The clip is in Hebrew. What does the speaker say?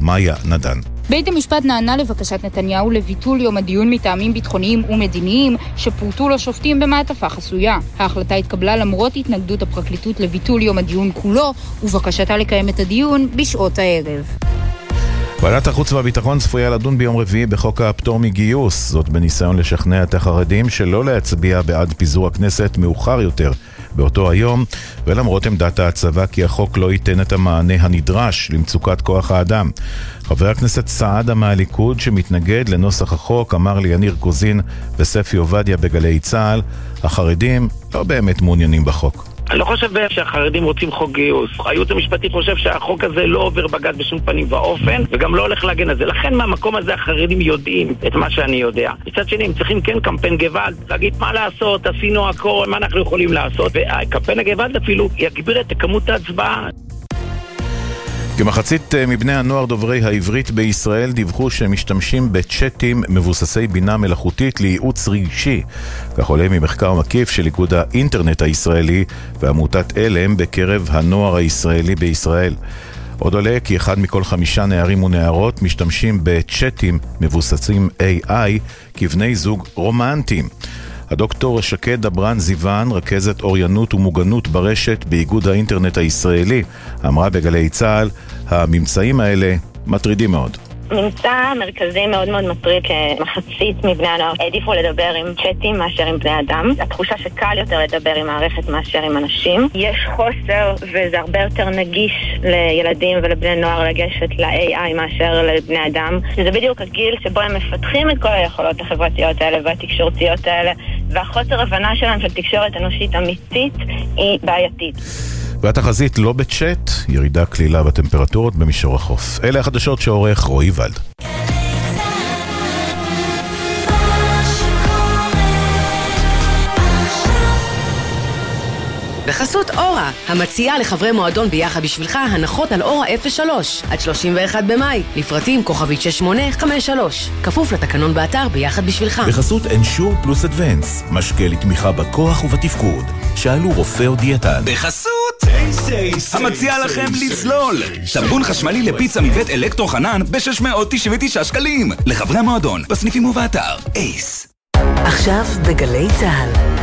מאיה נדן. בית המשפט נענה לבקשת נתניהו לביטול יום הדיון מטעמים ביטחוניים ומדיניים שפורטו לו שופטים במעטפה חסויה. ההחלטה התקבלה למרות התנגדות הפרקליטות לביטול יום הדיון כולו ובקשתה לקיים את הדיון בשעות הערב. ועדת החוץ והביטחון צפויה לדון ביום רביעי בחוק הפטור מגיוס, זאת בניסיון לשכנע את החרדים שלא להצביע בעד פיזור הכנסת מאוחר יותר באותו היום, ולמרות עמדת הצבא כי החוק לא ייתן את המענה הנדרש למצוקת כוח האדם. חבר הכנסת סעדה מהליכוד שמתנגד לנוסח החוק אמר ליניר קוזין וספי עובדיה בגלי צהל, החרדים לא באמת מעוניינים בחוק. אני לא חושב שהחרדים רוצים חוק גיוס. הייעוץ המשפטי חושב שהחוק הזה לא עובר בג"ץ בשום פנים ואופן, וגם לא הולך להגן על זה. לכן מהמקום הזה החרדים יודעים את מה שאני יודע. מצד שני, הם צריכים כן קמפיין גוואלד, להגיד מה לעשות, עשינו הכל, מה אנחנו יכולים לעשות, והקמפיין הגוואלד אפילו יגביר את כמות ההצבעה. כמחצית מבני הנוער דוברי העברית בישראל דיווחו שהם משתמשים בצ'אטים מבוססי בינה מלאכותית לייעוץ רגשי. כך עולה ממחקר מקיף של איגוד האינטרנט הישראלי ועמותת אלם בקרב הנוער הישראלי בישראל. עוד עולה כי 1 מכל 5 נערים ונערות משתמשים בצ'אטים מבוססים AI כבני זוג רומנטיים. הדוקטור שקד דברן זיוון, רכזת אוריינות ומוגנות ברשת באיגוד האינטרנט הישראלי, אמרה בגלי צהל, הממצאים האלה מטרידים מאוד. ממצא מרכזי מאוד מאוד מטריד כמחצית מבני הנוער העדיפו לדבר עם צ'אטים מאשר עם בני אדם. התחושה שקל יותר לדבר עם מערכת מאשר עם אנשים. יש חוסר וזה הרבה יותר נגיש לילדים ולבני נוער לגשת ל-AI מאשר לבני אדם. זה בדיוק הגיל שבו הם מפתחים את כל היכולות החברתיות האלה והתקשורתיות האלה, והחוסר הבנה שלהם של תקשורת אנושית אמיתית היא בעייתית. והתחזית לא בצ'אט, ירידה כלילה בטמפרטורות במישור החוף. אלה החדשות שעורך רועי ולד. בחסות אורה, המציעה לחברי מועדון ביחד בשבילך הנחות על אורה 03 עד 31 במאי, לפרטים כוכבית 6853, כפוף לתקנון באתר ביחד בשבילך. בחסות אנשור פלוס אדוונס, משקה לתמיכה בכוח ובתפקוד, שאלו רופא או דיאטן. בחסות המציע לכם לצלול סבון חשמלי לפיצה מבית אלקטרו חנן ב-699 שקלים לחברי המועדון בסניפים ובאתר אייס. עכשיו בגלי צהל